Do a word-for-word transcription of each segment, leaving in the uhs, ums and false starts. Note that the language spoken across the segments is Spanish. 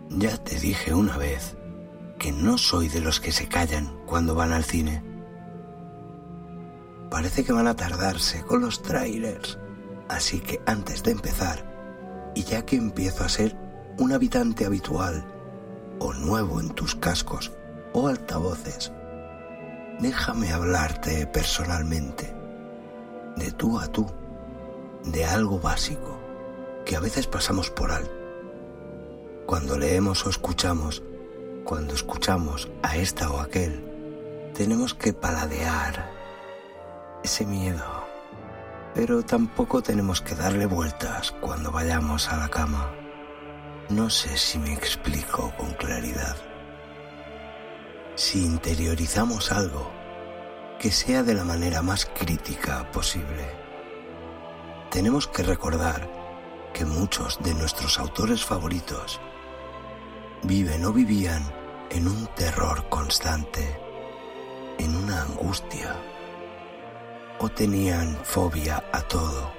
Ya te dije una vez que no soy de los que se callan cuando van al cine. Parece que van a tardarse con los trailers, así que antes de empezar, y ya que empiezo a ser un habitante habitual o nuevo en tus cascos o altavoces, déjame hablarte personalmente, de tú a tú, de algo básico que a veces pasamos por alto. Cuando leemos o escuchamos, cuando escuchamos a esta o aquel, tenemos que paladear ese miedo, pero tampoco tenemos que darle vueltas cuando vayamos a la cama. No sé si me explico con claridad. Si interiorizamos algo, que sea de la manera más crítica posible. Tenemos que recordar que muchos de nuestros autores favoritos viven o vivían en un terror constante, en una angustia, o tenían fobia a todo.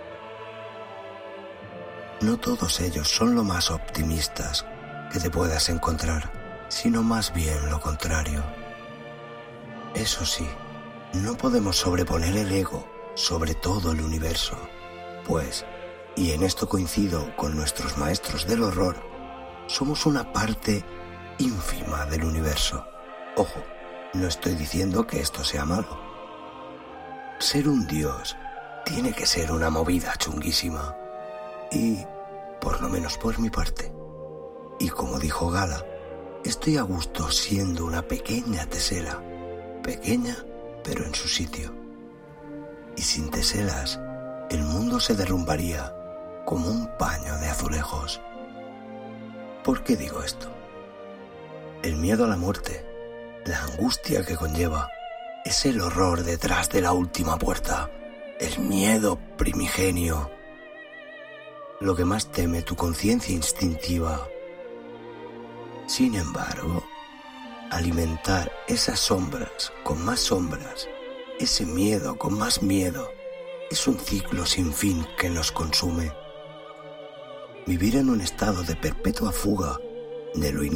No todos ellos son lo más optimistas que te puedas encontrar, sino más bien lo contrario. Eso sí, no podemos sobreponer el ego sobre todo el universo, pues, y en esto coincido con nuestros maestros del horror, somos una parte ínfima del universo. Ojo, no estoy diciendo que esto sea malo. Ser un dios tiene que ser una movida chunguísima. Y, por lo menos por mi parte, y como dijo Gala, estoy a gusto siendo una pequeña tesela, pequeña pero en su sitio. Y sin teselas, el mundo se derrumbaría como un paño de azulejos. ¿Por qué digo esto? El miedo a la muerte, la angustia que conlleva, es el horror detrás de la última puerta, el miedo primigenio, lo que más teme tu conciencia instintiva. Sin embargo, alimentar esas sombras con más sombras, ese miedo con más miedo, es un ciclo sin fin que nos consume. Vivir en un estado de perpetua fuga de lo